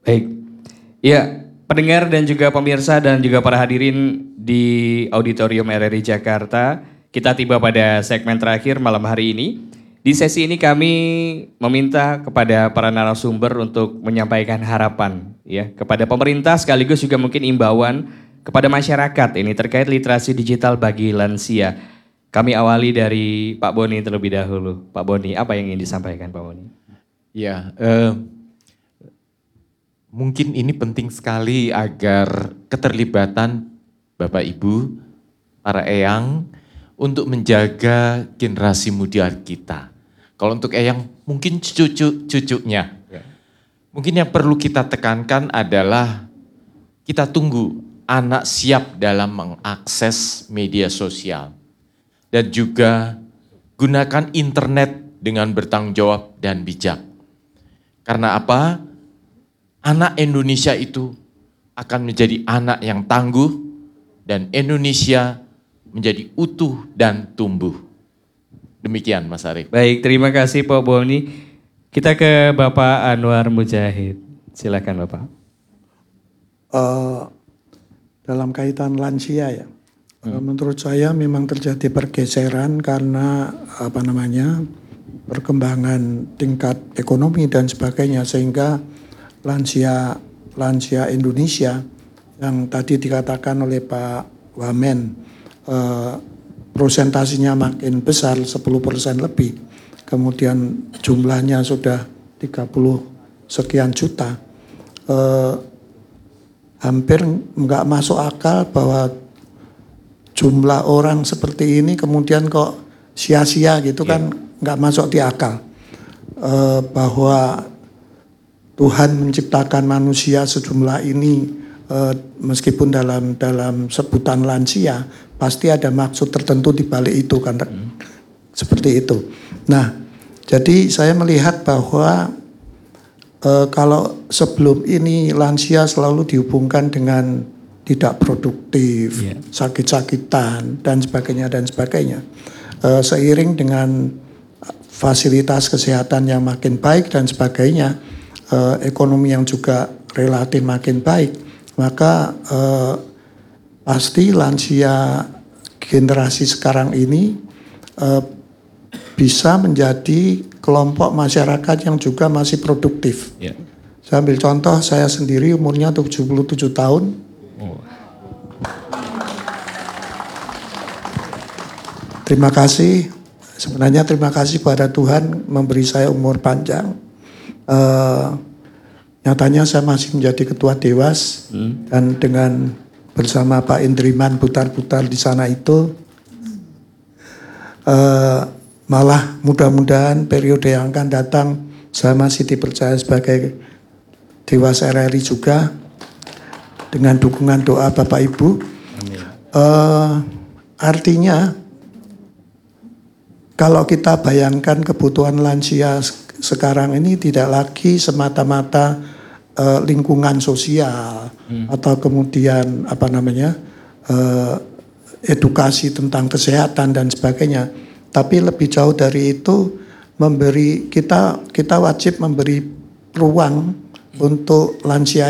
Baik, ya pendengar dan juga pemirsa dan juga para hadirin di Auditorium RRI Jakarta, kita tiba pada segmen terakhir malam hari ini. Di sesi ini kami meminta kepada para narasumber untuk menyampaikan harapan ya kepada pemerintah sekaligus juga mungkin imbauan kepada masyarakat ini terkait literasi digital bagi lansia. Kami awali dari Pak Boni terlebih dahulu. Pak Boni, apa yang ingin disampaikan Pak Boni? Ya, mungkin ini penting sekali agar keterlibatan Bapak Ibu, para eyang untuk menjaga generasi muda kita. Kalau untuk eyang mungkin cucunya. Mungkin yang perlu kita tekankan adalah kita tunggu anak siap dalam mengakses media sosial. Dan juga gunakan internet dengan bertanggung jawab dan bijak. Karena apa? Anak Indonesia itu akan menjadi anak yang tangguh dan Indonesia menjadi utuh dan tumbuh. Demikian Mas Arief. Baik, terima kasih Pak Boni. Kita ke Bapak Anwar Mujahid. Silakan Bapak. Dalam kaitan lansia ya, menurut saya memang terjadi pergeseran karena perkembangan tingkat ekonomi dan sebagainya sehingga lansia Indonesia yang tadi dikatakan oleh Pak Wamen prosentasinya makin besar 10% lebih, kemudian jumlahnya sudah 30 sekian juta, hampir nggak masuk akal bahwa jumlah orang seperti ini kemudian kok sia-sia gitu kan, nggak masuk di akal. Bahwa Tuhan menciptakan manusia sejumlah ini meskipun dalam sebutan lansia pasti ada maksud tertentu di balik itu kan, seperti itu. Nah, jadi saya melihat bahwa kalau sebelum ini lansia selalu dihubungkan dengan tidak produktif, sakit-sakitan dan sebagainya. Seiring dengan fasilitas kesehatan yang makin baik dan sebagainya, ekonomi yang juga relatif makin baik, maka pasti lansia generasi sekarang ini bisa menjadi kelompok masyarakat yang juga masih produktif. Saya ambil contoh, saya sendiri umurnya 77 tahun. Terima kasih, sebenarnya terima kasih pada Tuhan memberi saya umur panjang. Nyatanya saya masih menjadi ketua Dewas dan dengan bersama Pak Indriman putar-putar di sana itu, malah mudah-mudahan periode yang akan datang saya masih dipercaya sebagai Dewas RRI juga dengan dukungan doa Bapak Ibu. Artinya kalau kita bayangkan kebutuhan lansia sekarang ini tidak lagi semata-mata lingkungan sosial atau kemudian edukasi tentang kesehatan dan sebagainya, tapi lebih jauh dari itu kita wajib memberi ruang untuk lansia